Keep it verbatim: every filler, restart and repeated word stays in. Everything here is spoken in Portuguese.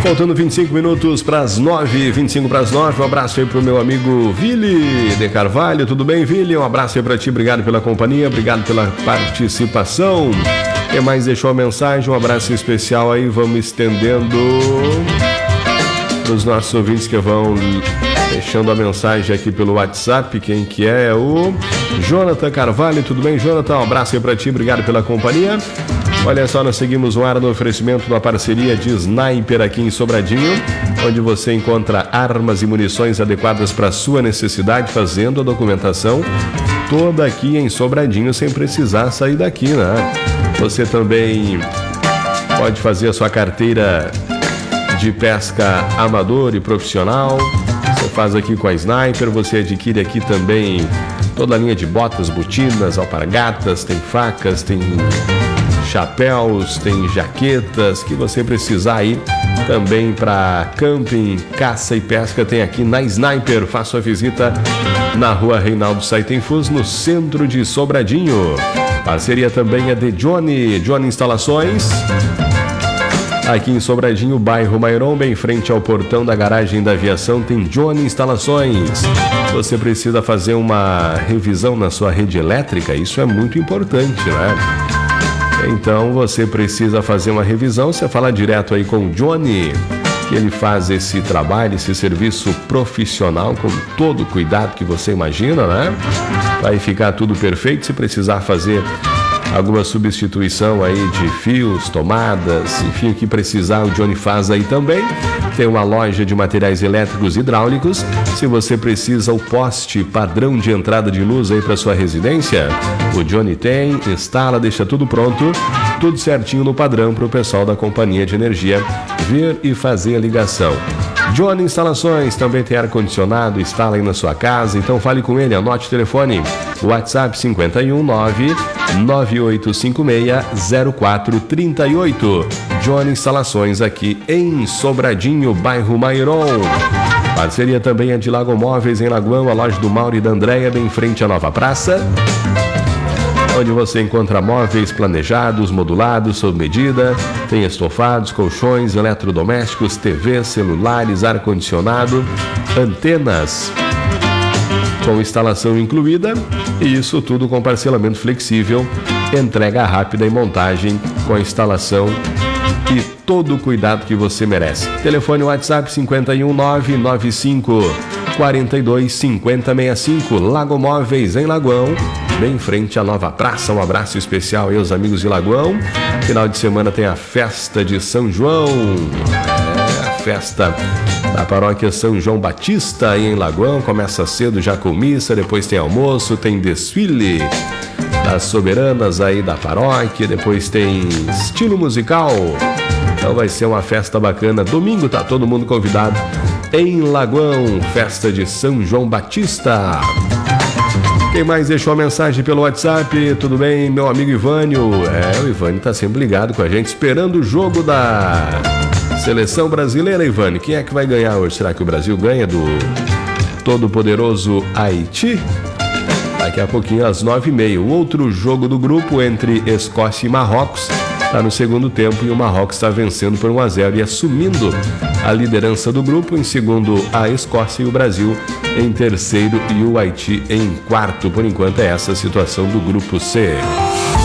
Faltando vinte e cinco minutos para as nove, vinte e cinco para as nove. Um abraço aí pro meu amigo Vili de Carvalho. Tudo bem, Vili? Um abraço aí para ti. Obrigado pela companhia, obrigado pela participação. Quem mais deixou a mensagem? Um abraço especial aí. Vamos estendendo para os nossos ouvintes que vão deixando a mensagem aqui pelo WhatsApp. Quem que é? É o Jonathan Carvalho. Tudo bem, Jonathan? Um abraço aí para ti. Obrigado pela companhia. Olha só, nós seguimos no ar no oferecimento da parceria de Sniper aqui em Sobradinho, onde você encontra armas e munições adequadas para a sua necessidade, fazendo a documentação toda aqui em Sobradinho, sem precisar sair daqui, né? Você também pode fazer a sua carteira de pesca amador e profissional. Você faz aqui com a Sniper, você adquire aqui também toda a linha de botas, botinas, alpargatas, tem facas, tem chapéus, tem jaquetas que você precisar aí também para camping, caça e pesca, tem aqui na Sniper. Faça a visita na rua Reinaldo Saitenfus, no centro de Sobradinho. Parceria também é de Johnny, Johnny Instalações. Aqui em Sobradinho, bairro Mairon, bem em frente ao portão da garagem da aviação, tem Johnny Instalações. Você precisa fazer uma revisão na sua rede elétrica, isso é muito importante, né? Então você precisa fazer uma revisão, você fala direto aí com o Johnny, que ele faz esse trabalho, esse serviço profissional com todo o cuidado que você imagina, né? Vai ficar tudo perfeito. Se precisar fazer alguma substituição aí de fios, tomadas, enfim, o que precisar, o Johnny faz aí também. Tem uma loja de materiais elétricos e hidráulicos. Se você precisa o poste padrão de entrada de luz aí para sua residência, o Johnny tem, instala, deixa tudo pronto, tudo certinho no padrão para o pessoal da companhia de energia ver e fazer a ligação. Johnny Instalações também tem ar-condicionado, instala aí na sua casa, então fale com ele, anote o telefone, WhatsApp cinco um nove, nove oito cinco seis, zero quatro três oito. Johnny Instalações aqui em Sobradinho, bairro Mairon. Parceria também é de Lago Móveis em Lagoão, a loja do Mauro e da Andréia, bem em frente à Nova Praça, onde você encontra móveis planejados, modulados, sob medida. Tem estofados, colchões, eletrodomésticos, T V, celulares, ar-condicionado, antenas com instalação incluída, e isso tudo com parcelamento flexível, entrega rápida e montagem com a instalação e todo o cuidado que você merece. Telefone WhatsApp cinco um nove, nove cinco quatro dois, cinco zero seis cinco, Lago Móveis em Lagoão, bem em frente à Nova Praça. Um abraço especial aí aos amigos de Lagoão. Final de semana tem a festa de São João, é a festa da paróquia São João Batista aí em Lagoão. Começa cedo já com missa, depois tem almoço, tem desfile das soberanas aí da paróquia, depois tem estilo musical. Então vai ser uma festa bacana. Domingo tá todo mundo convidado em Lagoão, festa de São João Batista. Quem mais deixou a mensagem pelo WhatsApp? Tudo bem, meu amigo Ivânio? É, o Ivânio tá sempre ligado com a gente, esperando o jogo da seleção brasileira. Ivânio, quem é que vai ganhar hoje? Será que o Brasil ganha do todo-poderoso Haiti? Daqui a pouquinho, às nove e meia, o outro jogo do grupo entre Escócia e Marrocos está no segundo tempo e o Marrocos está vencendo por um a zero e assumindo a liderança do grupo. Em segundo, a Escócia, e o Brasil em terceiro e o Haiti em quarto. Por enquanto é essa a situação do grupo C.